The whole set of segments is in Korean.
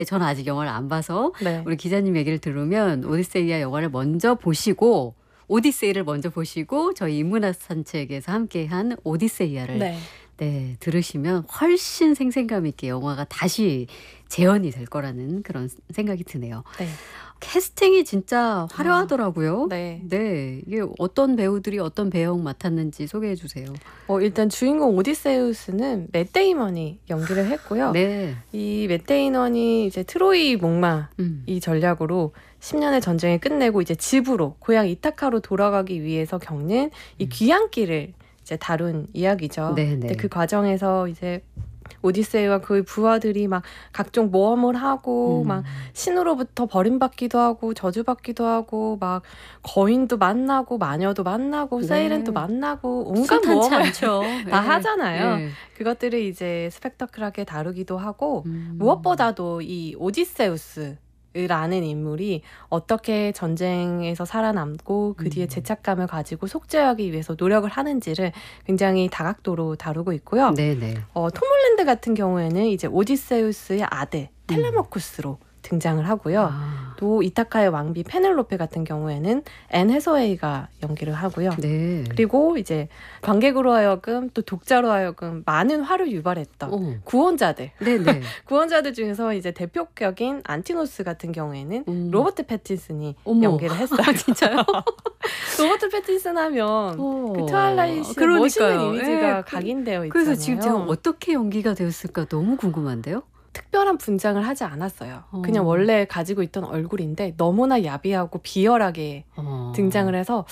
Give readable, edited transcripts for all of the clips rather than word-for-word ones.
저는 아직 영화를 안 봐서 네. 우리 기자님 얘기를 들으면 오디세이아 영화를 먼저 보시고 오디세이를 먼저 보시고 저희 인문학 산책에서 함께한 오디세이아를 네. 네, 들으시면 훨씬 생생감 있게 영화가 다시 재현이 될 거라는 그런 생각이 드네요. 네. 캐스팅이 진짜 화려하더라고요. 네. 네, 이게 어떤 배우들이 어떤 배역 맡았는지 소개해 주세요. 일단 주인공 오디세우스는 맷 데이먼이 연기를 했고요. 네. 이 맷 데이먼이 이제 트로이 목마 이 전략으로 10년의 전쟁을 끝내고 이제 집으로 고향 이타카로 돌아가기 위해서 겪는 이 귀향길을 이제 다룬 이야기죠. 네네. 근데 그 과정에서 이제 오디세이와 그의 부하들이 막 각종 모험을 하고 막 신으로부터 버림받기도 하고 저주받기도 하고 막 거인도 만나고 마녀도 만나고 네. 세이렌도 만나고 온갖 순탄치 모험을 않죠. 다 네. 하잖아요. 네. 그것들을 이제 스펙터클하게 다루기도 하고 무엇보다도 이 오디세우스 라는 인물이 어떻게 전쟁에서 살아남고 그 뒤에 죄책감을 가지고 속죄하기 위해서 노력을 하는지를 굉장히 다각도로 다루고 있고요. 네네. 톰 홀랜드 같은 경우에는 이제 오디세우스의 아들 텔레마쿠스로 등장을 하고요. 아, 또 이타카의 왕비 페넬로페 같은 경우에는 앤 해서웨이가 연기를 하고요. 네. 그리고 이제 관객으로 하여금 또 독자로 하여금 많은 화를 유발했던 구원자들. 네네. 구원자들 중에서 이제 대표격인 안티노스 같은 경우에는 로버트 패틴슨이 어머. 연기를 했어요. 진짜요? 로버트 패틴슨 하면 그 트와일라이트의 그러니까요. 멋있는 이미지가 예, 각인되어 있잖아요. 그래서 지금 제가 어떻게 연기가 되었을까 너무 궁금한데요. 특별한 분장을 하지 않았어요. 그냥 원래 가지고 있던 얼굴인데 너무나 야비하고 비열하게 등장을 해서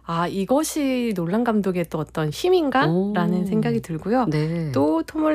이것이 놀란 감독의 또 어떤 힘인가라는 생각이 들고요. 네. 또 톰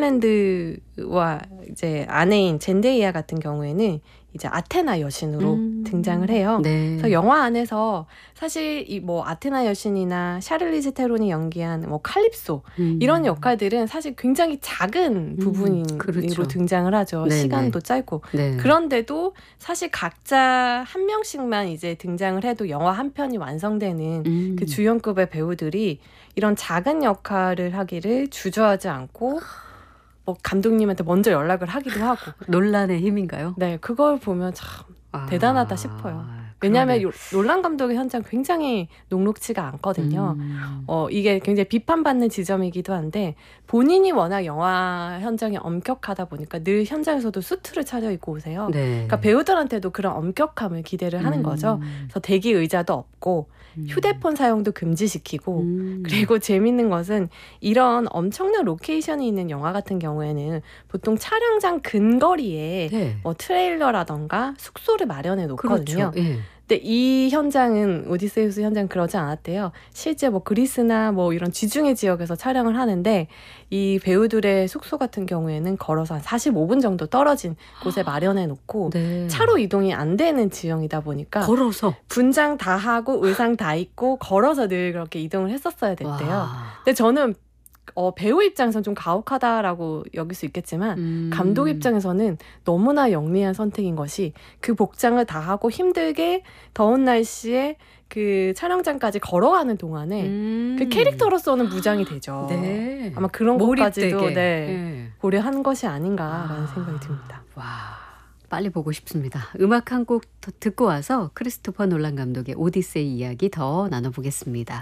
홀랜드와 이제 아내인 젠데이아 같은 경우에는 이제 아테나 여신으로 등장을 해요. 네. 그래서 영화 안에서 사실 이 뭐 아테나 여신이나 샤를리즈 테론이 연기한 뭐 칼립소 이런 역할들은 사실 굉장히 작은 부분으로 그렇죠. 등장을 하죠. 네네. 시간도 짧고. 네. 그런데도 사실 각자 한 명씩만 이제 등장을 해도 영화 한 편이 완성되는 그 주연급의 배우들이 이런 작은 역할을 하기를 주저하지 않고 뭐 감독님한테 먼저 연락을 하기도 하고. 논란의 힘인가요? 네, 그걸 보면 참 대단하다 싶어요. 왜냐하면 놀란 감독의 현장 굉장히 녹록지가 않거든요. 이게 굉장히 비판받는 지점이기도 한데 본인이 워낙 영화 현장이 엄격하다 보니까 늘 현장에서도 수트를 차려입고 오세요. 네. 그러니까 배우들한테도 그런 엄격함을 기대를 하는 거죠. 그래서 대기 의자도 없고 휴대폰 사용도 금지시키고 그리고 재밌는 것은 이런 엄청난 로케이션이 있는 영화 같은 경우에는 보통 촬영장 근거리에 네. 뭐 트레일러라던가 숙소를 마련해 놓거든요. 그렇죠. 예. 근데 이 현장은 오디세우스 현장은 그러지 않았대요. 실제 뭐 그리스나 뭐 이런 지중해 지역에서 촬영을 하는데 이 배우들의 숙소 같은 경우에는 걸어서 한 45분 정도 떨어진 곳에 마련해 놓고 네. 차로 이동이 안 되는 지형이다 보니까 걸어서 분장 다 하고 의상 다 입고 걸어서 늘 그렇게 이동을 했었어야 됐대요. 와. 근데 저는 배우 입장에서는 좀 가혹하다라고 여길 수 있겠지만 감독 입장에서는 너무나 영리한 선택인 것이 그 복장을 다 하고 힘들게 더운 날씨에 그 촬영장까지 걸어가는 동안에 그 캐릭터로서는 무장이 되죠. 네. 아마 그런 것까지도 몰입되게. 네, 고려한 것이 아닌가라는 생각이 듭니다. 와, 빨리 보고 싶습니다. 음악 한 곡 듣고 와서 크리스토퍼 놀란 감독의 오디세이 이야기 더 나눠보겠습니다.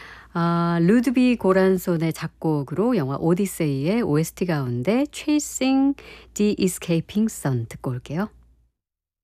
루드비 고란손의 작곡으로 영화 오디세이의 OST 가운데 Chasing the Escaping Sun 듣고 올게요.